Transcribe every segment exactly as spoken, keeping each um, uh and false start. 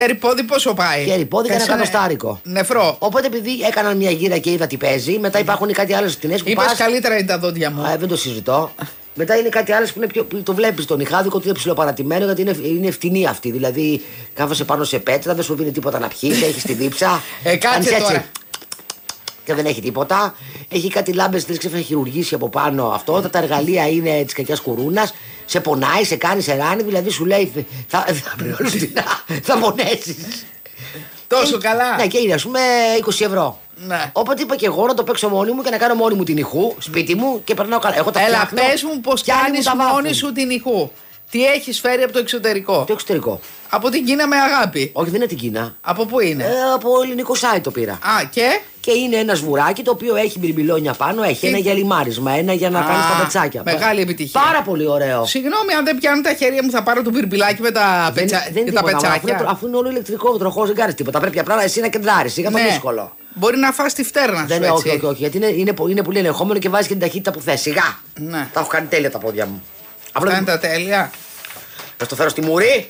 Χέρι-πόδι πόσο πάει? Χέρι-πόδι και ένα εκατοστάρικο. Νεφρό. Οπότε επειδή έκαναν μια γύρα και είδα τι παίζει, μετά υπάρχουν κάτι άλλες σκηνές που είπες πας... καλύτερα είναι τα δόντια μου. Α, δεν το συζητώ. Μετά είναι κάτι άλλο που, είναι πιο, που το βλέπει τον Ιχάδικο ότι είναι ψιλοπαρατημένο γιατί είναι, είναι φτηνή αυτή. Δηλαδή κάθεσαι πάνω σε πέτρα, δεν σου δίνει τίποτα να πιει, έχει τη δίψα. Ε, κάτσε τώρα. Και δεν έχει τίποτα. Έχει κάτι λάμπες, τρεις ξέφυγε χειρουργήσει από πάνω αυτό. Τα εργαλεία είναι τη κακιά κουρούνα. Σε πονάει, σε κάνει, σε ράνει. Δηλαδή σου λέει θα, θα, θα πονέσει. Τόσο καλά. Ναι, και είναι α πούμε είκοσι ευρώ. Ναι. Οπότε είπα και εγώ να το παίξω μόνη μου και να κάνω μόνη μου την ηχού σπίτι μου και περνάω καλά. Εγώ τα Έλα, πες μου πως κάνεις μόνη σου την ηχού. Τι έχεις φέρει από το εξωτερικό? Το εξωτερικό. Από την Κίνα με αγάπη. Όχι, δεν είναι την Κίνα. Από πού είναι? Ε, από ελληνικό site το πήρα. Α, και? Και είναι ένα σβουράκι το οποίο έχει μπιρμπιλόνια πάνω, έχει και... ένα για λιμάρισμα, ένα για να κάνει τα πετσάκια. Μεγάλη επιτυχία. Πάρα πολύ ωραίο. Συγγνώμη, αν δεν πιάνουν τα χέρια μου, θα πάρω το μπιρμπιλάκι με τα, δεν, πετσα... δεν και τίποτα, τα πετσάκια. Αφού, αφού είναι όλο ηλεκτρικό τροχό, δεν κάνει τίποτα. Πρέπει απλά εσύ να κεντράρει. Είναι ναι. δύσκολο. Μπορεί να φας τη φτέρνα δεν σου. Είναι, έτσι. όχι, όχι, όχι, γιατί είναι, είναι, είναι πολύ ελεγχόμενο και βάζει και την ταχύτητα που θε. Σιγά. Ναι. Τα έχω κάνει τέλεια τα πόδια μου. Αυτά είναι τα τέλεια. Θα το φέρω στη μουρή.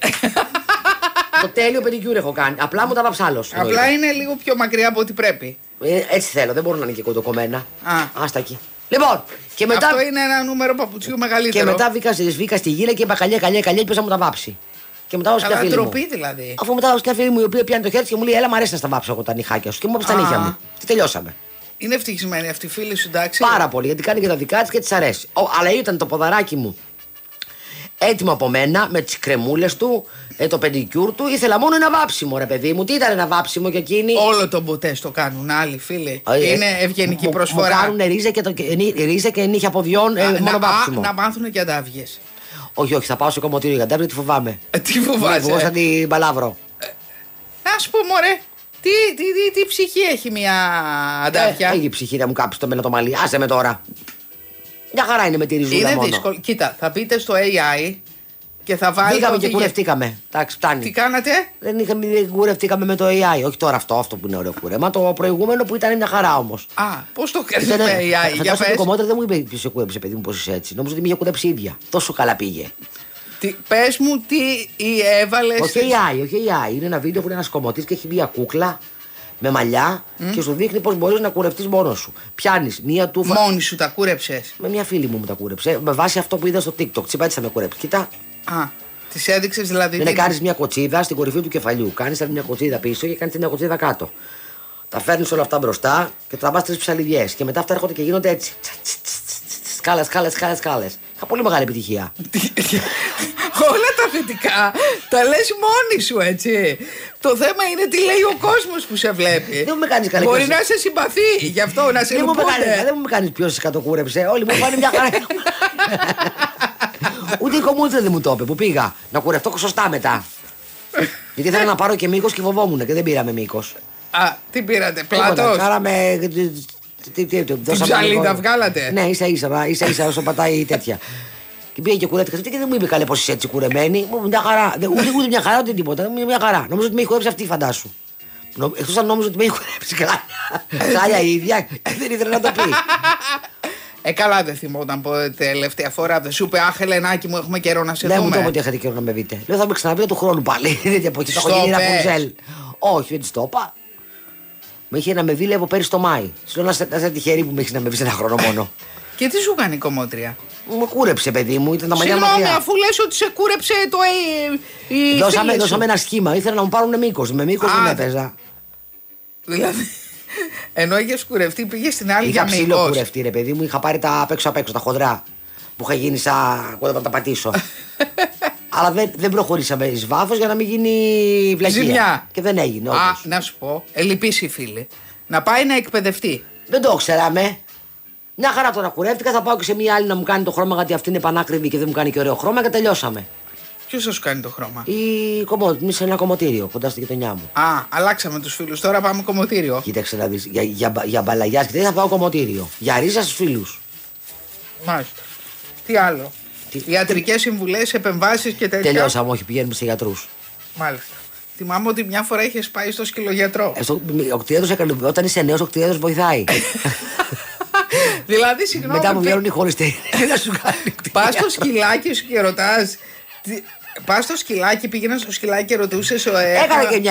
Το τέλειο πεντικιούρ έχω κάνει. Απλά μου τα βάψα άλλος. Απλά είναι λίγο πιο μακριά από ό,τι πρέπει. Ε, έτσι θέλω, δεν μπορούν να είναι και κοντοκομμένα. Α. Άστα εκεί. Λοιπόν, και μετά. Αυτό είναι ένα νούμερο παπουτσιού μεγαλύτερο. Και μετά βγήκα, βγήκα στη γύρα και είπα καλιά, καλιά, καλιά, και να μου τα βάψει. Και μετά όσο και φίλη τροπή μου. δηλαδή. Αφού μετά όσο και φίλη μου η οποία πιάνει το χέρι και μου λέει: έλα, μου αρέσει να στα βάψω εγώ τα νυχάκια σου. Και μου έπεσε τα νύχια μου. Και τελειώσαμε. Είναι ευτυχισμένη αυτή η φίλη σου, εντάξει. Πάρα πολύ, γιατί κάνει και τα δικά τη και τη αρέσει. Ο, αλλά ήταν το ποδαράκι μου έτοιμο από μένα με τις κρεμούλες του, ε, το πεντικιούρ του. Ήθελα μόνο ένα βάψιμο, ρε παιδί μου. Τι ήταν ένα βάψιμο και εκείνη. Όλο το μποτέ το κάνουν άλλοι φίλοι. Ε, είναι ευγενική μου, προσφορά. Μου κάνουν ρίζα και, το, ρίζα και νύχια ποδιών, ε, μόνο να, βάψιμο. Να μάθουν και αντάβιες. Όχι, όχι, θα πάω σε κομμωτήριο για αντάβια, τι φοβάμαι. Ε, τι φοβάσαι. Εγώ σαν την Παλάβρο. Ε, να σου πω, μωρέ. Τι, τι, τι, τι ψυχή έχει μια αντάβια. Ε, έχει ψυχή να μου κάψει το μένα το μαλλί. Άσε με τώρα. Μια χαρά είναι με τη ριζούλα. Είναι μόνο. δύσκολο. Κοίτα, θα πείτε στο έι άι και θα βάλει. Πήγαμε και κουρευτήκαμε. Εντάξει, φτάνει. Τι κάνατε? Δεν, είχαμε, δεν κουρευτήκαμε με το έι άι. Όχι τώρα αυτό, αυτό που είναι ωραίο κούρεμα. Το προηγούμενο που ήταν μια χαρά όμως. Α, πώς το κάνεις με έι άι? Για πες. Το κομμότρε δεν μου είπε ποιος σε κούρεψε, παιδί μου, πώς είσαι έτσι. Νόμιζα ότι με είχε κουρέψει ίδια. Τόσο καλά πήγε. Τι, πες μου τι έβαλες. Όχι έι άι, όχι έι άι. Είναι ένα βίντεο που είναι ένας κομμωτής και έχει μια κούκλα με μαλλιά mm. και σου δείχνει πώς μπορείς να κουρευτείς μόνος σου. Πιάνεις μία τούφα. Μόνη σου τα κούρεψες? Με μια φίλη μου μου τα κούρεψε. Με βάση αυτό που είδα στο TikTok. Τσιπά έτσι θα με κουρέψει. Κοίτα. Α, της έδειξες δηλαδή. Είναι κάνεις μια κοτσίδα στην κορυφή του κεφαλιού. Κάνεις μια κοτσίδα πίσω και κάνεις μια κοτσίδα κάτω. Τα φέρνεις όλα αυτά μπροστά και τραβάς τρεις ψαλιδιές. Και μετά αυτά έρχονται και γίνονται έτσι. Σκάλες, σκάλες, σκάλες, σκάλες. Είχα πολύ μεγάλη επιτυχία. Όλα τα θετικά τα λες μόνη σου, έτσι. Το θέμα είναι τι λέει ο κόσμος που σε βλέπει. Δεν μου κάνεις καλή. Μπορεί να σε συμπαθεί, γι' αυτό να σε δεν λυπούνται. Δεν μου κάνεις ποιος σε κατοκούρεψε. Όλοι μου πάνε μια χαρά. Ούτε η κομμούτρα δεν μου το είπε που πήγα. Να κουρευτώ σωστά μετά. Γιατί ήθελα να πάρω και μήκος και φοβόμουν και δεν πήραμε μήκος. Α, τι πήρατε, πλάτος? Κάραμε. Την ψαλίδα βγάλατε? Ναι, ίσα ίσα, ίσα ίσα όσο πατάει τέτοια. Και πήγε και κουρεύτηκα και δεν μου είπε καλέ πως είσαι έτσι κουρεμένη. Μου μια χαρά. Ούτε, ούτε μια χαρά ούτε τίποτα. Μια χαρά. Νομίζω ότι με έχει κουρέψει αυτή, φαντάσου. Εκτός αν νόμιζα ότι με έχει κουρέψει καλά. Χάλια η ίδια και δεν ήθελε να το πει. Ε, καλά δεν θυμόταν τελευταία φορά. Δεν σου είπε, αχ, Ελενάκη μου, έχουμε καιρό να σε δούμε. δούμε. Δεν μου το είπε ότι είχατε καιρό να με δείτε. Λέω θα με ξαναπείτε του χρόνου πάλι. Δεν έχω γίνει Ραπουνζέλ. Όχι, δεν τη το είπα. Με είχε να με δει, λέγω πέρυσι το Μάη. Σου λέω να είσαι τυχερή που με έχει να με δει ένα χρόνο μόνο. Και τι σου κάνει η κομμότρια? Με κούρεψε, παιδί μου, ήταν τα μαλλιά μου. Συγγνώμη, αφού λες ότι σε κούρεψε το. Ε, η δώσαμε, δώσαμε ένα σχήμα. Ήθελα να μου πάρουν μήκος. Με μήκος δεν έπαιζα. Δηλαδή. Ενώ είχε κουρευτεί, πήγε στην άλλη είχα για μήκος. Είχα ψηλό κουρευτεί, ρε παιδί μου. Είχα πάρει τα απ' έξω απ' έξω, τα χοντρά. Που είχα γίνει σαν. Κοντά να τα πατήσω. Αλλά δεν, δεν προχωρήσαμε εις βάθος για να μην γίνει βλακεία. Ζημιά. Και δεν έγινε. Α, όντως. Να σου πω, ελπίσει η φίλη. Να πάει να εκπαιδευτεί. Δεν το ξέραμε. Μια χαρά τώρα κουρεύτηκα. Θα πάω και σε μια άλλη να μου κάνει το χρώμα, γιατί αυτή είναι πανάκριβη και δεν μου κάνει και ωραίο χρώμα και τελειώσαμε. Ποιος θα σου κάνει το χρώμα? Η κομμωτήρια, σε ένα κομμωτήριο κοντά στη γειτονιά μου. Α, αλλάξαμε τους φίλους. Τώρα πάμε κομμωτήριο. Κοίταξε να δεις. Για, για, για μπαλαγιάς και δεν θα πάω κομμωτήριο. Για ρίζα στους φίλους. Μάλιστα. Τι άλλο? Τι... Ιατρικές συμβουλές, επεμβάσεις και τέτοια. Τελειώσαμε, όχι, πηγαίνουμε σε γιατρούς. Μάλιστα. Θυμάμαι ότι μια φορά είχες πάει στο σκυλογιατρό. Ε, στο, ο κτηνίατρος έκανε. Όταν είσαι νέος, ο κτηνίατρος βοηθάει. Δηλαδή, συγγνώμη. Μετά μου βγαίνουν οι χωριστοί. Να σου κάνει. Πας στο σκυλάκι σου και ρωτάς. Πα στο σκυλάκι, πήγαινα στο σκυλάκι και ρωτούσε ο ε, Έκανα και μια